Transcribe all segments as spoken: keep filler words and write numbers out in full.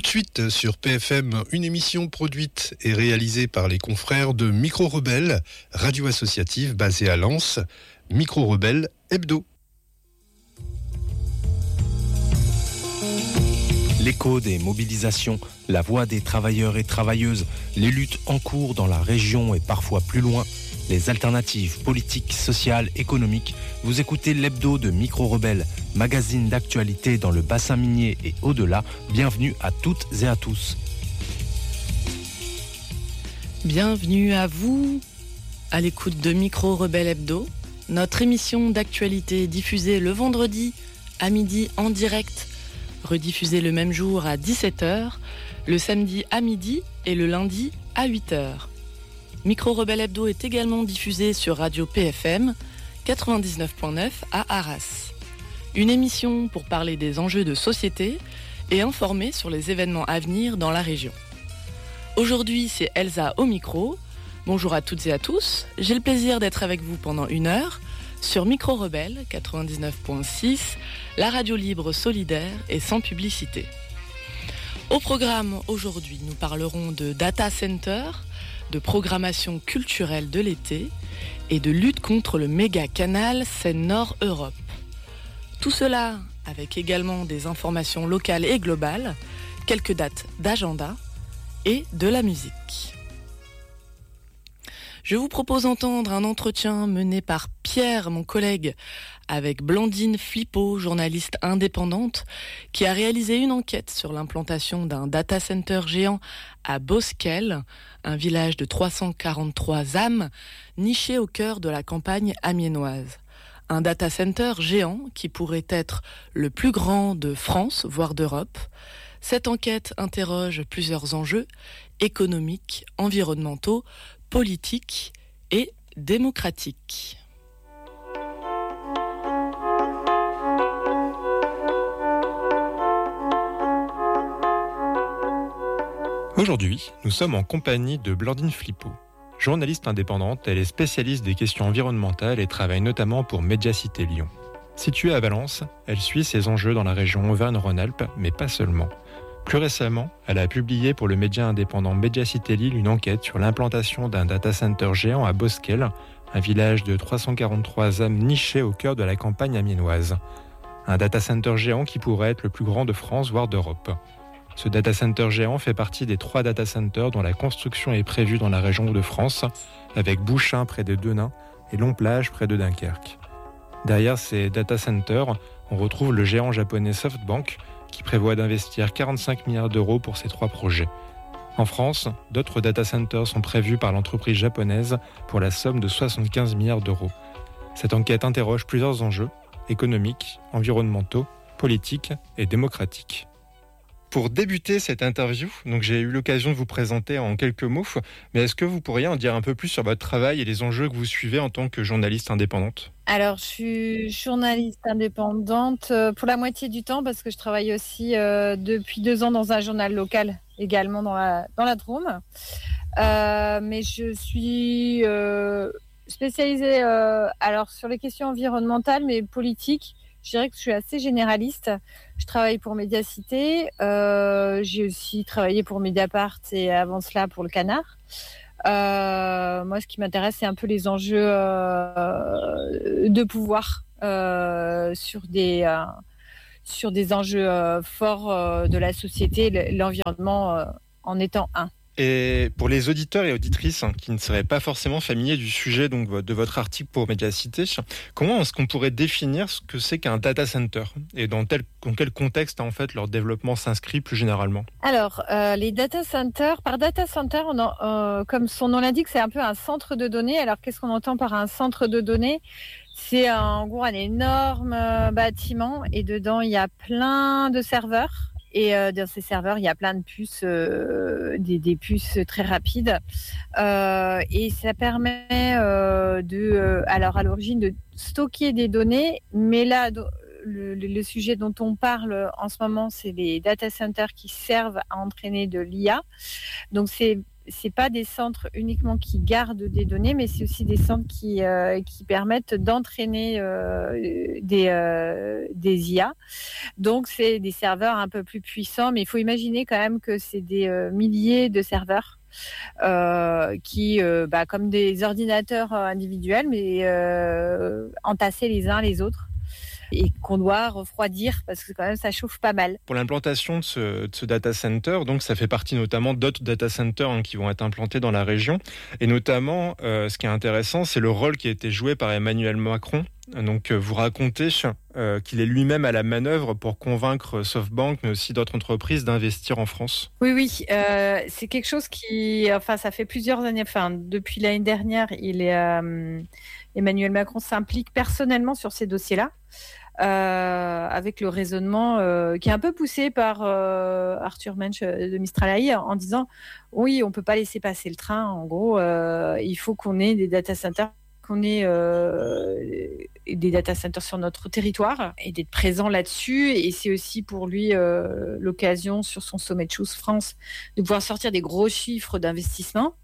de suite sur P F M, une émission produite et réalisée par les confrères de Micro Rebelle, radio associative basée à Lens, Micro Rebelle Hebdo. L'écho des mobilisations, la voix des travailleurs et travailleuses, les luttes en cours dans la région et parfois plus loin, les alternatives politiques, sociales, économiques. Vous écoutez l'hebdo de Micro Rebelle, magazine d'actualité dans le bassin minier et au-delà. Bienvenue à toutes et à tous. Bienvenue à vous, à l'écoute de Micro Rebelle Hebdo, notre émission d'actualité diffusée le vendredi à midi en direct, rediffusée le même jour à dix-sept heures, le samedi à midi et le lundi à huit heures. Micro Rebelle Hebdo est également diffusé sur Radio P F M quatre-vingt-dix-neuf point neuf à Arras. Une émission pour parler des enjeux de société et informer sur les événements à venir dans la région. Aujourd'hui, c'est Elsa au micro. Bonjour à toutes et à tous. J'ai le plaisir d'être avec vous pendant une heure sur Micro Rebelle quatre-vingt-dix-neuf point six, la radio libre, solidaire et sans publicité. Au programme aujourd'hui, nous parlerons de data center, de programmation culturelle de l'été et de lutte contre le méga canal Seine-Nord Europe. Tout cela avec également des informations locales et globales, quelques dates d'agenda et de la musique. Je vous propose d'entendre un entretien mené par Pierre, mon collègue, avec Blandine Flippo, journaliste indépendante, qui a réalisé une enquête sur l'implantation d'un data center géant à Bosquel, un village de trois cent quarante-trois âmes, niché au cœur de la campagne amiénoise. Un data center géant qui pourrait être le plus grand de France, voire d'Europe. Cette enquête interroge plusieurs enjeux économiques, environnementaux, politiques et démocratiques. Aujourd'hui, nous sommes en compagnie de Blandine Flippo. Journaliste indépendante, elle est spécialiste des questions environnementales et travaille notamment pour Médiacité Lyon. Située à Valence, elle suit ces enjeux dans la région Auvergne-Rhône-Alpes, mais pas seulement. Plus récemment, elle a publié pour le média indépendant Médiacité Lille une enquête sur l'implantation d'un data center géant à Bosquel, un village de trois cent quarante-trois âmes niché au cœur de la campagne amiénoise. Un data center géant qui pourrait être le plus grand de France, voire d'Europe. Ce data center géant fait partie des trois data centers dont la construction est prévue dans la région de France, avec Bouchain près de Denain et Long-Plage près de Dunkerque. Derrière ces data centers, on retrouve le géant japonais SoftBank, qui prévoit d'investir quarante-cinq milliards d'euros pour ces trois projets. En France, d'autres data centers sont prévus par l'entreprise japonaise pour la somme de soixante-quinze milliards d'euros. Cette enquête interroge plusieurs enjeux économiques, environnementaux, politiques et démocratiques. Pour débuter cette interview, donc j'ai eu l'occasion de vous présenter en quelques mots, mais est-ce que vous pourriez en dire un peu plus sur votre travail et les enjeux que vous suivez en tant que journaliste indépendante ? Alors, je suis journaliste indépendante pour la moitié du temps parce que je travaille aussi euh, depuis deux ans dans un journal local, également dans la, dans la Drôme. Euh, mais je suis euh, spécialisée euh, alors, sur les questions environnementales, mais politiques. Je dirais que je suis assez généraliste. Je travaille pour Médiacité. Euh, j'ai aussi travaillé pour Mediapart et avant cela pour Le Canard. Euh, moi, ce qui m'intéresse, c'est un peu les enjeux euh, de pouvoir euh, sur des euh, sur des enjeux euh, forts euh, de la société, l'environnement euh, en étant un. Et pour les auditeurs et auditrices qui ne seraient pas forcément familiers du sujet donc, de votre article pour Médiacité, comment est-ce qu'on pourrait définir ce que c'est qu'un data center et dans, tel, dans quel contexte en fait, leur développement s'inscrit plus généralement ? Alors, euh, les data centers, par data center, on en, euh, comme son nom l'indique, c'est un peu un centre de données. Alors, qu'est-ce qu'on entend par un centre de données ? C'est en gros un énorme euh, bâtiment et dedans, il y a plein de serveurs. Et euh, dans ces serveurs, il y a plein de puces, euh, des, des puces très rapides. Euh, et ça permet euh, de, euh, alors à l'origine, de stocker des données. Mais là, le, le sujet dont on parle en ce moment, c'est les data centers qui servent à entraîner de l'I A. Donc c'est c'est pas des centres uniquement qui gardent des données, mais c'est aussi des centres qui, euh, qui permettent d'entraîner euh, des, euh, des I A. Donc, c'est des serveurs un peu plus puissants, mais il faut imaginer quand même que c'est des euh, milliers de serveurs euh, qui, euh, bah, comme des ordinateurs individuels, mais euh, entassés les uns les autres, et qu'on doit refroidir parce que quand même ça chauffe pas mal. Pour l'implantation de ce, de ce data center, donc ça fait partie notamment d'autres data centers hein, qui vont être implantés dans la région. Et notamment, euh, ce qui est intéressant, c'est le rôle qui a été joué par Emmanuel Macron. Donc, vous racontez euh, qu'il est lui-même à la manœuvre pour convaincre SoftBank, mais aussi d'autres entreprises, d'investir en France. Oui, oui, euh, c'est quelque chose qui, enfin, ça fait plusieurs années, enfin, depuis l'année dernière, il est, euh, Emmanuel Macron s'implique personnellement sur ces dossiers-là. Euh, avec le raisonnement euh, qui est un peu poussé par euh, Arthur Mensch de Mistral A I en disant oui, on peut pas laisser passer le train. En gros, euh, il faut qu'on ait des data centers, qu'on ait euh, des data centers sur notre territoire et d'être présent là-dessus. Et c'est aussi pour lui euh, l'occasion sur son sommet de Choose France de pouvoir sortir des gros chiffres d'investissement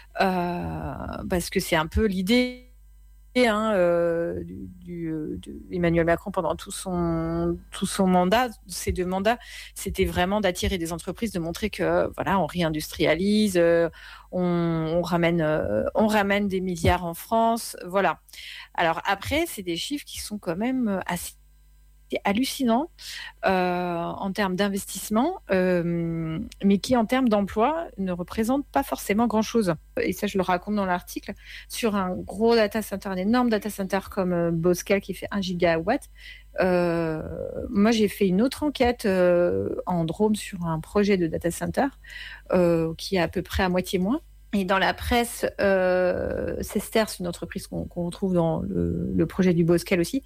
euh, parce que c'est un peu l'idée. Hein, euh, du, du, de Emmanuel Macron pendant tout son, tout son mandat, ces deux mandats, c'était vraiment d'attirer des entreprises, de montrer que voilà, on réindustrialise, euh, on, on, ramène, euh, on ramène des milliards en France. Voilà. Alors après, c'est des chiffres qui sont quand même assez hallucinant euh, en termes d'investissement, euh, mais qui en termes d'emploi ne représente pas forcément grand-chose. Et ça, je le raconte dans l'article, sur un gros data center, un énorme data center comme euh, Boscal qui fait un gigawatt. Euh, moi, j'ai fait une autre enquête euh, en Drôme sur un projet de data center euh, qui est à peu près à moitié moins. Et dans la presse, euh, Sester, c'est une entreprise qu'on, qu'on retrouve dans le, le projet du Boscal aussi,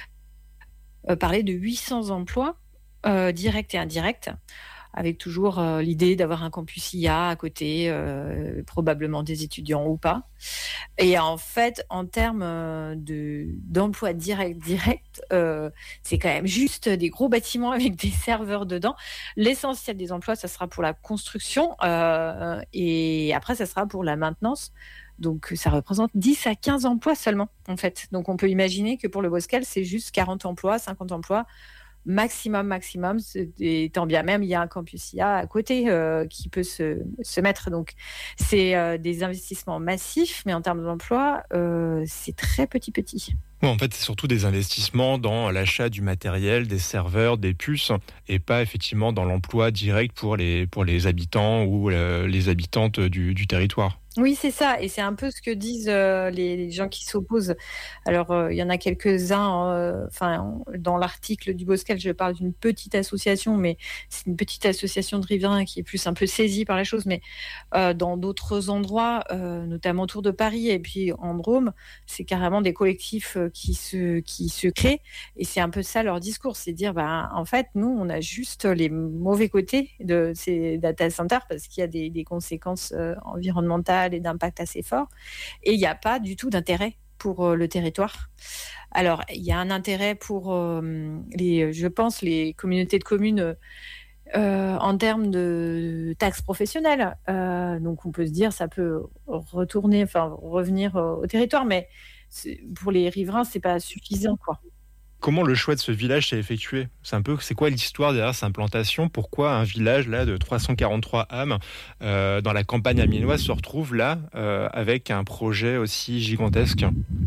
Euh, parler de huit cents emplois euh, directs et indirects, avec toujours euh, l'idée d'avoir un campus I A à côté, euh, probablement des étudiants ou pas. Et en fait, en termes de, d'emplois directs, directs, euh, c'est quand même juste des gros bâtiments avec des serveurs dedans. L'essentiel des emplois, ça sera pour la construction euh, et après, ça sera pour la maintenance. Donc, ça représente dix à quinze emplois seulement, en fait. Donc, on peut imaginer que pour le Boscal, c'est juste quarante emplois, cinquante emplois, maximum, maximum. Et tant bien même, il y a un campus I A à côté euh, qui peut se, se mettre. Donc, c'est euh, des investissements massifs, mais en termes d'emploi, euh, c'est très petit, petit. Bon, en fait, c'est surtout des investissements dans l'achat du matériel, des serveurs, des puces, et pas effectivement dans l'emploi direct pour les, pour les habitants ou euh, les habitantes du, du territoire. Oui, c'est ça. Et c'est un peu ce que disent euh, les, les gens qui s'opposent. Alors, euh, il y en a quelques-uns. Euh, enfin, dans l'article du Boscal, je parle d'une petite association, mais c'est une petite association de riverains qui est plus un peu saisie par la chose. Mais euh, dans d'autres endroits, euh, notamment autour de Paris et puis en Drôme, c'est carrément des collectifs qui se, qui se créent. Et c'est un peu ça leur discours. C'est dire, bah, en fait, nous, on a juste les mauvais côtés de ces data centers parce qu'il y a des, des conséquences euh, environnementales et d'impact assez fort, et il n'y a pas du tout d'intérêt pour euh, le territoire. Alors, il y a un intérêt pour euh, les, je pense, les communautés de communes euh, en termes de taxes professionnelles. Euh, donc, on peut se dire, ça peut retourner, enfin, revenir au territoire, mais pour les riverains, c'est pas suffisant, quoi. Comment le choix de ce village s'est effectué ? C'est un peu, c'est quoi l'histoire derrière cette implantation ? Pourquoi un village là de trois cent quarante-trois âmes euh, dans la campagne amiénoise se retrouve là euh, avec un projet aussi gigantesque ?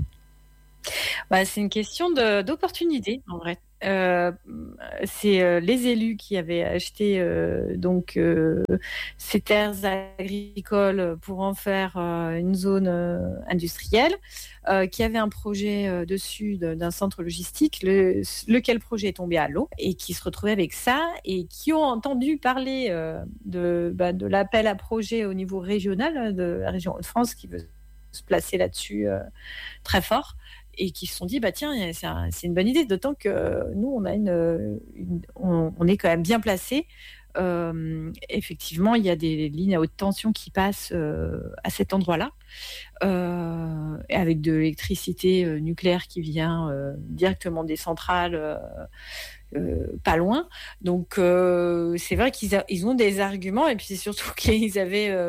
Bah, c'est une question de, d'opportunité en vrai. Euh, c'est euh, les élus qui avaient acheté euh, donc euh, ces terres agricoles pour en faire euh, une zone euh, industrielle, euh, qui avait un projet euh, dessus de, d'un centre logistique, le, lequel projet est tombé à l'eau et qui se retrouvait avec ça et qui ont entendu parler euh, de, bah, de l'appel à projet au niveau régional de la région Hauts-de-France qui veut se placer là-dessus euh, très fort. Et qui se sont dit, bah tiens, c'est, un, c'est une bonne idée, d'autant que nous, on, a une, une, on, on est quand même bien placés. Euh, effectivement, il y a des lignes à haute tension qui passent euh, à cet endroit-là, euh, avec de l'électricité euh, nucléaire qui vient euh, directement des centrales, euh, euh, pas loin. Donc, euh, c'est vrai qu'ils a, ils ont des arguments, et puis c'est surtout qu'ils avaient... Euh,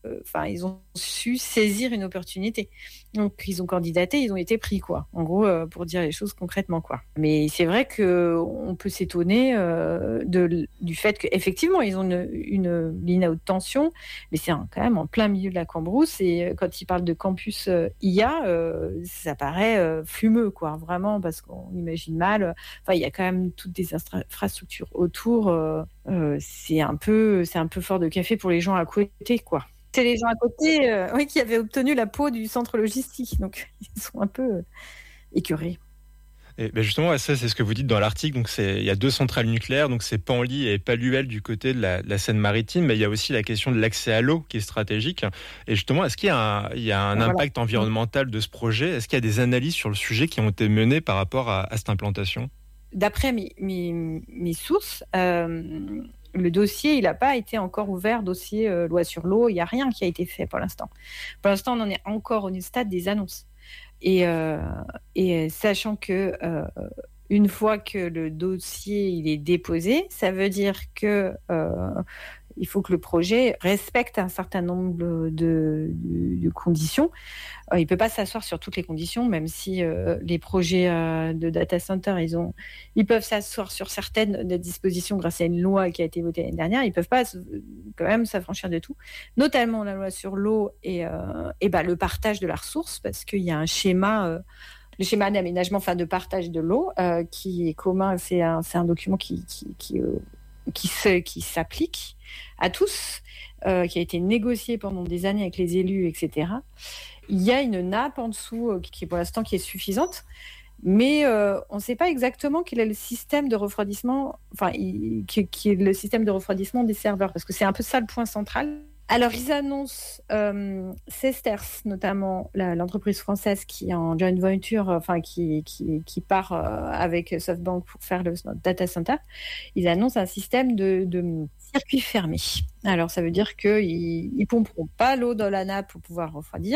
enfin, ils ont su saisir une opportunité. Donc, ils ont candidaté, ils ont été pris, quoi. En gros, euh, pour dire les choses concrètement, quoi. Mais c'est vrai qu'on peut s'étonner euh, de, du fait qu'effectivement, ils ont une, une ligne à haute tension, mais c'est en, quand même en plein milieu de la Cambrousse. Et quand ils parlent de campus euh, I A, euh, ça paraît euh, fumeux, quoi. Vraiment, parce qu'on imagine mal. Enfin, il y a quand même toutes des infrastructures autour. Euh, euh, c'est un peu, c'est un peu fort de café pour les gens à côté, quoi. C'est les gens à côté euh, oui, qui avaient obtenu la peau du centre logistique. Donc, ils sont un peu euh, écœurés. Et ben justement, ça, c'est ce que vous dites dans l'article. Donc, c'est, il y a deux centrales nucléaires, donc c'est Penly et Palluel du côté de la, de la Seine-Maritime, mais il y a aussi la question de l'accès à l'eau qui est stratégique. Et justement, est-ce qu'il y a un, il y a un voilà. impact environnemental de ce projet ? Est-ce qu'il y a des analyses sur le sujet qui ont été menées par rapport à, à cette implantation ? D'après mes, mes, mes sources, euh, le dossier, il n'a pas été encore ouvert, dossier euh, loi sur l'eau, il n'y a rien qui a été fait pour l'instant. Pour l'instant, on en est encore au stade des annonces. Et, euh, et sachant que euh, une fois que le dossier il est déposé, ça veut dire que euh, il faut que le projet respecte un certain nombre de, de, de conditions. Euh, il ne peut pas s'asseoir sur toutes les conditions, même si euh, les projets euh, de data center, ils, ont, ils peuvent s'asseoir sur certaines des dispositions grâce à une loi qui a été votée l'année dernière. Ils ne peuvent pas quand même s'affranchir de tout, notamment la loi sur l'eau et, euh, et bah, le partage de la ressource, parce qu'il y a un schéma... Euh, le schéma d'aménagement, enfin de partage de l'eau, euh, qui est commun, c'est un, c'est un document qui, qui, qui, euh, qui, se, qui s'applique à tous, euh, qui a été négocié pendant des années avec les élus, et cetera. Il y a une nappe en dessous euh, qui, pour l'instant, qui est suffisante, mais euh, on ne sait pas exactement quel est le système de refroidissement, enfin, il, qui, qui est le système de refroidissement des serveurs, parce que c'est un peu ça le point central. Alors, ils annoncent euh, Cesters, notamment la, l'entreprise française qui est en joint venture, enfin qui, qui, qui part euh, avec SoftBank pour faire le data center. Ils annoncent un système de, de circuit fermé. Alors, ça veut dire qu'ils ne pomperont pas l'eau dans la nappe pour pouvoir refroidir,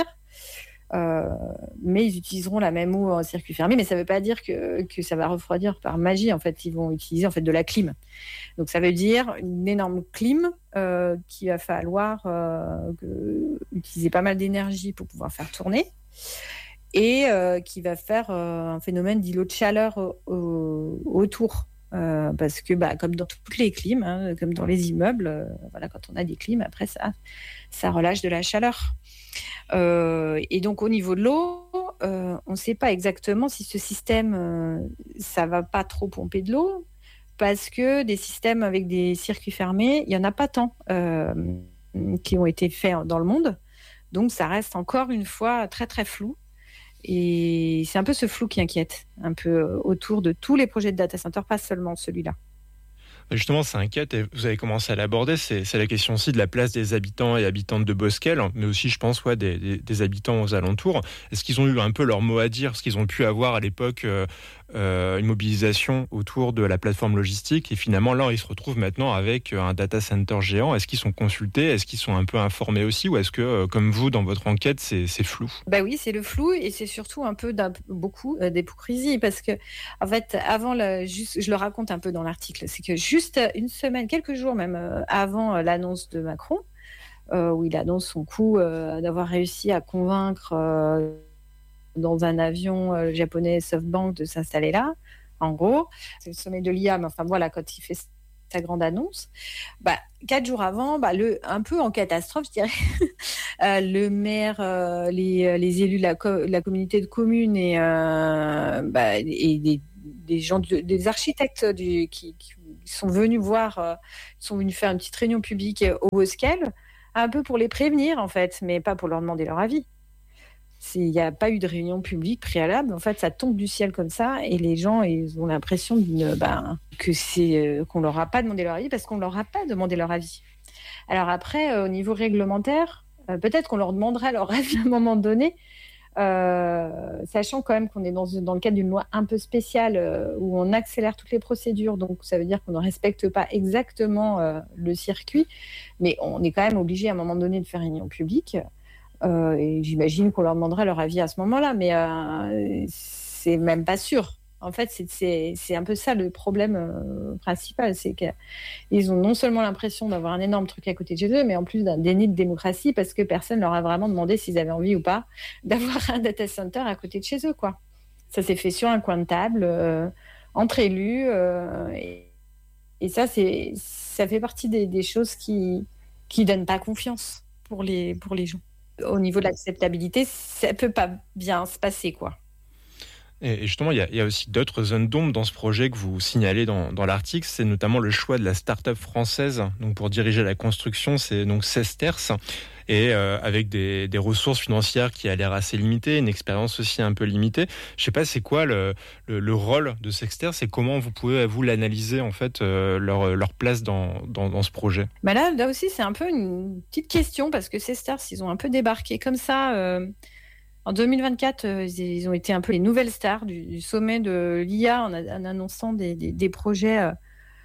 euh, mais ils utiliseront la même eau en circuit fermé. Mais ça ne veut pas dire que, que ça va refroidir par magie. En fait, ils vont utiliser en fait de la clim. Donc, ça veut dire une énorme clim euh, qu'il va falloir euh, que, utiliser pas mal d'énergie pour pouvoir faire tourner et euh, qui va faire euh, un phénomène d'îlot de chaleur euh, euh, autour. Euh, parce que, bah, comme dans toutes les clims, hein, comme dans les immeubles, euh, voilà, quand on a des clims, après, ça, ça relâche de la chaleur. Euh, et donc, au niveau de l'eau, euh, on ne sait pas exactement si ce système, euh, ça ne va pas trop pomper de l'eau. Parce que des systèmes avec des circuits fermés, il n'y en a pas tant euh, qui ont été faits dans le monde. Donc, ça reste encore une fois très, très flou. Et c'est un peu ce flou qui inquiète, un peu autour de tous les projets de data center, pas seulement celui-là. Justement, ça inquiète, et vous avez commencé à l'aborder, c'est, c'est la question aussi de la place des habitants et habitantes de Bosquel, mais aussi, je pense, ouais, des, des, des habitants aux alentours. Est-ce qu'ils ont eu un peu leur mot à dire, ce qu'ils ont pu avoir à l'époque euh, euh, une mobilisation autour de la plateforme logistique, et finalement, là, ils se retrouvent maintenant avec un data center géant. Est-ce qu'ils sont consultés ? Est-ce qu'ils sont un peu informés aussi ? Ou est-ce que, euh, comme vous, dans votre enquête, c'est, c'est flou ? Bah oui, c'est le flou, et c'est surtout un peu d'un, beaucoup euh, d'hypocrisie, parce que, en fait, avant, le, juste, je le raconte un peu dans l'article, c'est que juste Juste une semaine, quelques jours même euh, avant euh, l'annonce de Macron, euh, où il annonce son coup euh, d'avoir réussi à convaincre euh, dans un avion euh, japonais SoftBank de s'installer là, en gros, c'est le sommet de l'I A, mais enfin voilà, quand il fait sa grande annonce, bah, quatre jours avant, bah, le, un peu en catastrophe, je dirais, euh, le maire, euh, les, les élus de la, co- la communauté de communes et, euh, bah, et des, des gens, de, des architectes du, qui, qui Ils sont venus voir, euh, ils sont venus faire une petite réunion publique au Bosquel, un peu pour les prévenir en fait, mais pas pour leur demander leur avis. Il n'y a pas eu de réunion publique préalable. En fait, ça tombe du ciel comme ça, et les gens ils ont l'impression d'une, ben, que c'est euh, qu'on leur a pas demandé leur avis parce qu'on leur a pas demandé leur avis. Alors après, euh, au niveau réglementaire, euh, peut-être qu'on leur demandera leur avis à un moment donné. Euh, sachant quand même qu'on est dans, dans le cadre d'une loi un peu spéciale euh, où on accélère toutes les procédures, donc ça veut dire qu'on ne respecte pas exactement euh, le circuit, mais on est quand même obligé à un moment donné de faire une réunion publique, euh, et j'imagine qu'on leur demandera leur avis à ce moment-là, mais euh, c'est même pas sûr. En fait, c'est, c'est, c'est un peu ça le problème euh, principal, c'est qu'ils ont non seulement l'impression d'avoir un énorme truc à côté de chez eux, mais en plus d'un déni de démocratie parce que personne leur a vraiment demandé s'ils avaient envie ou pas d'avoir un data center à côté de chez eux, quoi. Ça s'est fait sur un coin de table, euh, entre élus, euh, et, et ça, c'est, ça fait partie des, des choses qui qui donnent pas confiance pour les pour les gens. Au niveau de l'acceptabilité, ça peut pas bien se passer, quoi. Et justement, il y, a, il y a aussi d'autres zones d'ombre dans ce projet que vous signalez dans, dans l'article. C'est notamment le choix de la start-up française donc pour diriger la construction. C'est donc Sesters. Et euh, avec des, des ressources financières qui a l'air assez limitées, une expérience aussi un peu limitée. Je ne sais pas, c'est quoi le, le, le rôle de Sesters et comment vous pouvez, vous, l'analyser, en fait, euh, leur, leur place dans, dans, dans ce projet? Bah là, là aussi, c'est un peu une petite question parce que Sesters, ils ont un peu débarqué comme ça... Euh... En deux mille vingt-quatre, euh, ils ont été un peu les nouvelles stars du, du sommet de l'I A en, a, en annonçant des, des, des projets. Euh,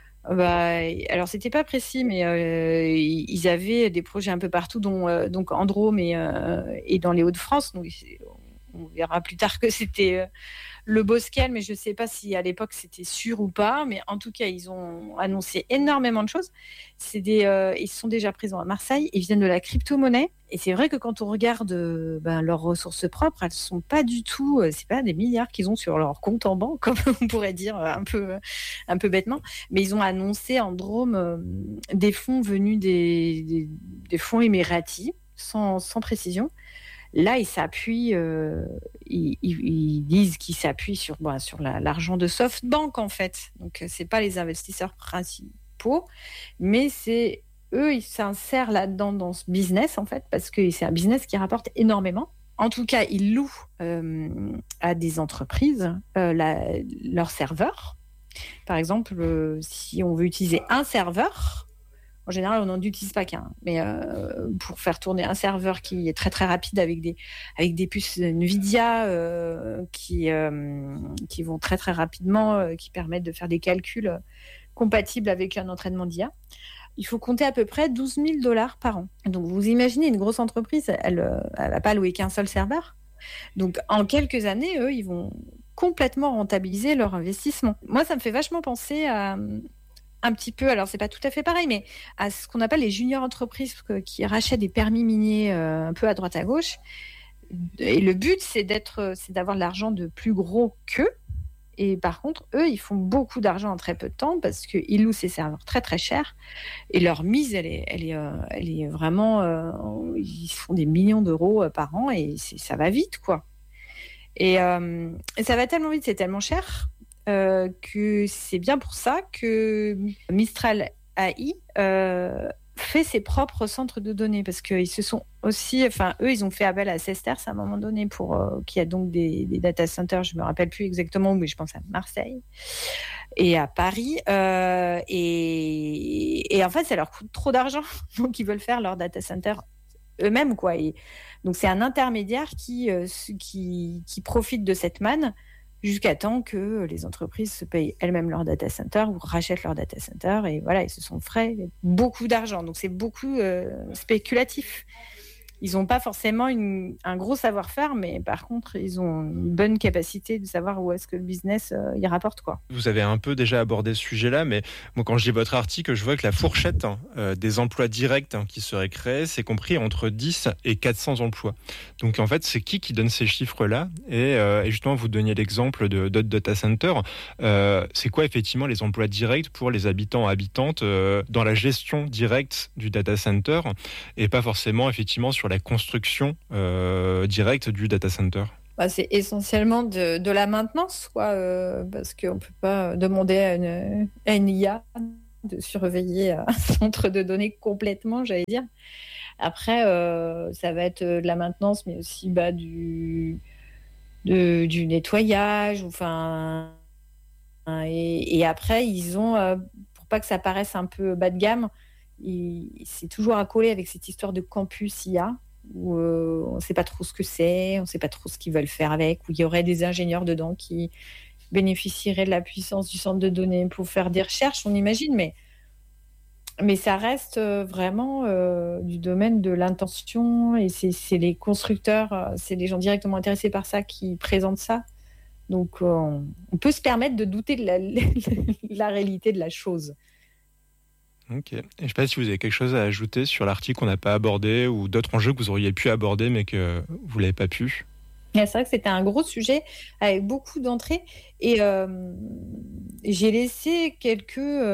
bah, alors, c'était pas précis, mais euh, ils avaient des projets un peu partout, dont euh, donc en Drôme et, euh, et dans les Hauts-de-France. Donc, on verra plus tard que c'était euh, le Bosquel, mais je ne sais pas si à l'époque c'était sûr ou pas. Mais en tout cas, ils ont annoncé énormément de choses. C'est des, euh, ils sont déjà présents à Marseille. Ils viennent de la crypto-monnaie. Et c'est vrai que quand on regarde euh, ben, leurs ressources propres, elles ne sont pas du tout, euh, c'est pas des milliards qu'ils ont sur leur compte en banque, comme on pourrait dire un peu, un peu bêtement. Mais ils ont annoncé en Drôme euh, des fonds venus des, des, des fonds émiratis, sans, sans précision. Là, ils s'appuient, euh, ils, ils disent qu'ils s'appuient sur, bon, sur la, l'argent de SoftBank, en fait. Donc, ce n'est pas les investisseurs principaux, mais c'est eux, ils s'insèrent là-dedans dans ce business, en fait, parce que c'est un business qui rapporte énormément. En tout cas, ils louent euh, à des entreprises euh, la, leurs serveurs. Par exemple, euh, si on veut utiliser un serveur, en général, on n'en utilise pas qu'un. Mais euh, pour faire tourner un serveur qui est très très rapide avec des, avec des puces NVIDIA euh, qui, euh, qui vont très très rapidement, euh, qui permettent de faire des calculs compatibles avec un entraînement d'I A, il faut compter à peu près douze mille dollars par an. Donc vous imaginez, une grosse entreprise, elle ne va pas louer qu'un seul serveur. Donc en quelques années, eux, ils vont complètement rentabiliser leur investissement. Moi, ça me fait vachement penser à... un petit peu, alors c'est pas tout à fait pareil, mais à ce qu'on appelle les juniors entreprises qui rachètent des permis miniers euh, un peu à droite à gauche. Et le but, c'est d'être, c'est d'avoir de l'argent de plus gros qu'eux. Et par contre, eux, ils font beaucoup d'argent en très peu de temps parce qu'ils louent ces serveurs très très chers. Et leur mise, elle est, elle est, euh, elle est vraiment, euh, ils font des millions d'euros par an et c'est, ça va vite, quoi. Et, euh, et ça va tellement vite, c'est tellement cher. Euh, que c'est bien pour ça que Mistral A I euh, fait ses propres centres de données parce qu'ils se sont aussi, enfin eux ils ont fait appel à Sesters à un moment donné pour euh, qui a donc des, des data centers, je me rappelle plus exactement où, mais je pense à Marseille et à Paris euh, et, et en fait ça leur coûte trop d'argent donc ils veulent faire leur data center eux-mêmes, quoi. Et donc c'est un intermédiaire qui, euh, qui, qui profite de cette manne jusqu'à temps que les entreprises se payent elles-mêmes leur data center ou rachètent leur data center. Et voilà, ils se sont frais beaucoup d'argent. Donc, c'est beaucoup euh, spéculatif. Ils n'ont pas forcément une, un gros savoir-faire, mais par contre, ils ont une bonne capacité de savoir où est-ce que le business euh, y rapporte, quoi. Vous avez un peu déjà abordé ce sujet-là, mais moi, quand je lis votre article, je vois que la fourchette hein, euh, des emplois directs hein, qui seraient créés, c'est compris entre dix et quatre cents emplois. Donc, en fait, c'est qui qui donne ces chiffres-là et, euh, et justement, vous donniez l'exemple de, de data center. Euh, c'est quoi, effectivement, les emplois directs pour les habitants et habitantes euh, dans la gestion directe du data center et pas forcément, effectivement, sur la construction euh, directe du data center? Bah, c'est essentiellement de, de la maintenance, quoi, euh, parce qu'on ne peut pas demander à une, à une I A de surveiller un centre de données complètement, j'allais dire. Après, euh, ça va être de la maintenance, mais aussi bah, du, de, du nettoyage. Enfin, et, et après, ils ont, euh, pour pas que ça paraisse un peu bas de gamme, il, c'est toujours accolé avec cette histoire de campus I A où euh, on ne sait pas trop ce que c'est, on ne sait pas trop ce qu'ils veulent faire avec, où il y aurait des ingénieurs dedans qui bénéficieraient de la puissance du centre de données pour faire des recherches, on imagine, mais, mais ça reste vraiment euh, du domaine de l'intention et c'est, c'est les constructeurs, c'est les gens directement intéressés par ça qui présentent ça. Donc, on, on peut se permettre de douter de la, la réalité de la chose. Ok. Et je ne sais pas si vous avez quelque chose à ajouter sur l'article qu'on n'a pas abordé ou d'autres enjeux que vous auriez pu aborder mais que vous ne l'avez pas pu. C'est vrai que c'était un gros sujet avec beaucoup d'entrées et euh, j'ai laissé quelques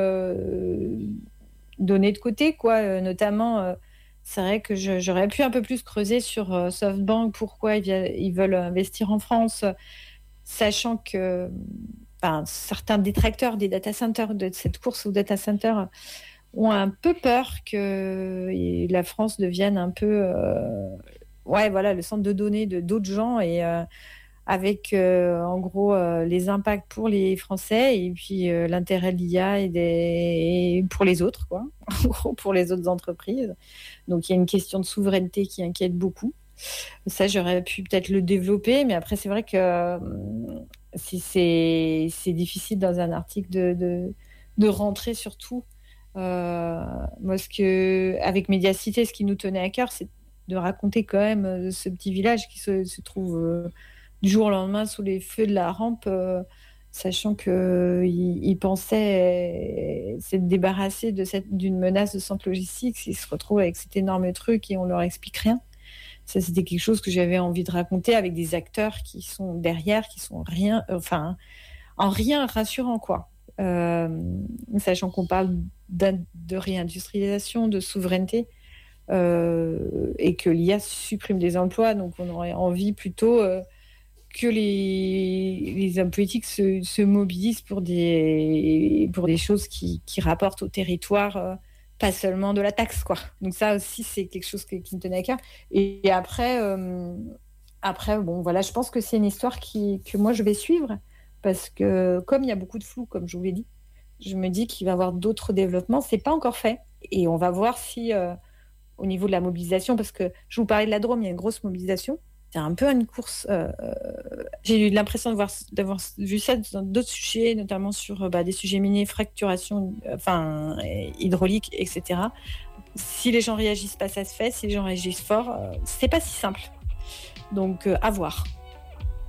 euh, données de côté, quoi. Euh, notamment, euh, c'est vrai que je, j'aurais pu un peu plus creuser sur euh, SoftBank, pourquoi ils, ils veulent investir en France, sachant que enfin, certains détracteurs des data centers, de cette course aux data centers, ont un peu peur que la France devienne un peu euh, ouais, voilà, le centre de données de d'autres gens et euh, avec euh, en gros euh, les impacts pour les Français et puis euh, l'intérêt de l'I A et, des... et pour les autres, quoi, en gros pour les autres entreprises. Donc il y a une question de souveraineté qui inquiète beaucoup. Ça, j'aurais pu peut-être le développer, mais après c'est vrai que euh, si c'est, c'est difficile dans un article de, de, de rentrer sur tout. Euh, moi, ce que, avec Médiacité, ce qui nous tenait à cœur, c'est de raconter quand même ce petit village qui se, se trouve euh, du jour au lendemain sous les feux de la rampe, euh, sachant qu'il il pensait euh, s'être débarrassé de cette, d'une menace de centre logistique. Ils se retrouvent avec cet énorme truc et on leur explique rien. Ça, c'était quelque chose que j'avais envie de raconter avec des acteurs qui sont derrière, qui sont rien, enfin, en rien rassurants, quoi. Euh, sachant qu'on parle de réindustrialisation, de souveraineté, euh, et que l'I A supprime des emplois, donc on aurait envie plutôt euh, que les, les hommes politiques se, se mobilisent pour des, pour des choses qui, qui rapportent au territoire, euh, pas seulement de la taxe, quoi. Donc ça aussi, c'est quelque chose que, qui me tenait à cœur. Et, et après, euh, après, bon, voilà, je pense que c'est une histoire qui, que moi, je vais suivre, parce que comme il y a beaucoup de flou, comme je vous l'ai dit, je me dis qu'il va y avoir d'autres développements. C'est pas encore fait. Et on va voir si, euh, au niveau de la mobilisation, parce que je vous parlais de la Drôme, il y a une grosse mobilisation. C'est un peu une course. Euh, j'ai eu l'impression de voir, d'avoir vu ça dans d'autres sujets, notamment sur bah, des sujets miniers, fracturation, enfin, hydraulique, et cetera. Si les gens réagissent pas, ça se fait. Si les gens réagissent fort, euh, c'est pas si simple. Donc, euh, à voir.